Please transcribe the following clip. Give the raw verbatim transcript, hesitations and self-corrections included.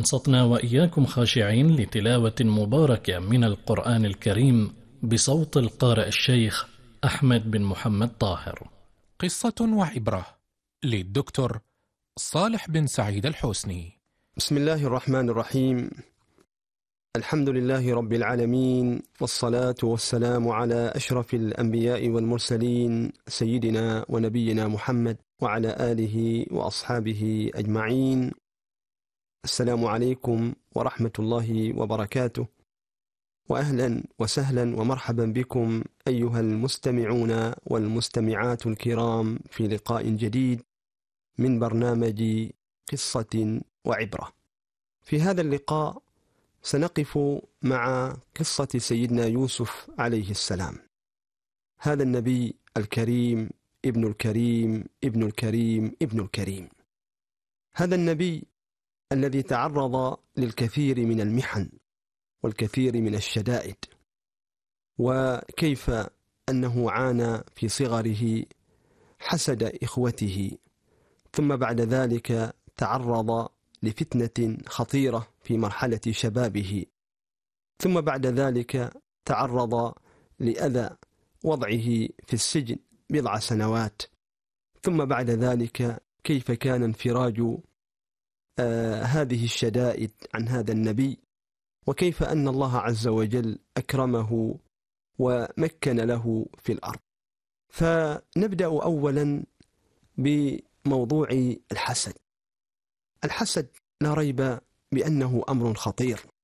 أنصتنا وإياكم خاشعين لتلاوة مباركة من القرآن الكريم بصوت القارئ الشيخ أحمد بن محمد طاهر. قصة وعبرة للدكتور صالح بن سعيد الحسني. بسم الله الرحمن الرحيم. الحمد لله رب العالمين، والصلاة والسلام على أشرف الأنبياء والمرسلين سيدنا ونبينا محمد وعلى آله وأصحابه أجمعين. السلام عليكم ورحمة الله وبركاته، وأهلا وسهلا ومرحبا بكم أيها المستمعون والمستمعات الكرام في لقاء جديد من برنامج قصة وعبرة. في هذا اللقاء سنقف مع قصة سيدنا يوسف عليه السلام، هذا النبي الكريم ابن الكريم ابن الكريم ابن الكريم، هذا النبي الذي تعرض للكثير من المحن والكثير من الشدائد، وكيف أنه عانى في صغره حسد إخوته، ثم بعد ذلك تعرض لفتنة خطيرة في مرحلة شبابه، ثم بعد ذلك تعرض لأذى وضعه في السجن بضع سنوات، ثم بعد ذلك كيف كان انفراج آه هذه الشدائد عن هذا النبي، وكيف أن الله عز وجل أكرمه ومكن له في الأرض. فنبدأ أولا بموضوع الحسد. الحسد لا ريب بأنه أمر خطير،